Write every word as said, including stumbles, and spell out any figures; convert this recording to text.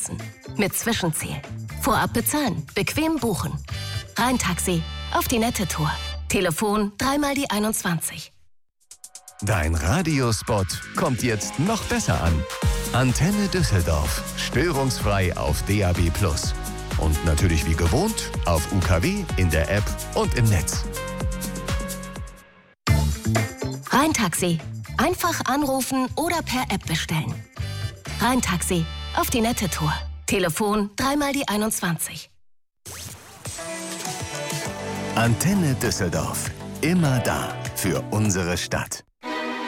nutzen. Mit Zwischenziel. Vorab bezahlen, bequem buchen. Rhein-Taxi, auf die nette Tour. Telefon dreimal die einundzwanzig. Dein Radiospot kommt jetzt noch besser an. Antenne Düsseldorf. Störungsfrei auf D A B plus. Und natürlich wie gewohnt auf U K W, in der App und im Netz. Rhein-Taxi. Einfach anrufen oder per App bestellen. Rhein-Taxi, auf die nette Tour. Telefon dreimal die einundzwanzig. Antenne Düsseldorf. Immer da für unsere Stadt.